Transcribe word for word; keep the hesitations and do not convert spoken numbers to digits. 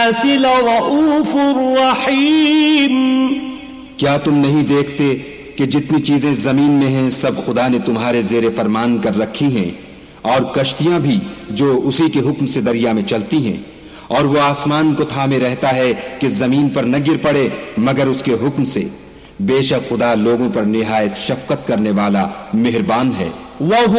बिन्नासि लरऊफुर रहीम। क्या तुम नहीं देखते कि जितनी चीजें जमीन में हैं सब खुदा ने तुम्हारे जेरे फरमान कर रखी हैं, और कश्तियां भी जो उसी के हुक्म से दरिया में चलती हैं, और वो आसमान को थामे रहता है कि जमीन पर न गिर पड़े मगर उसके हुक्म से। बेशक खुदा लोगों पर निहायत शफकत करने वाला मेहरबान है।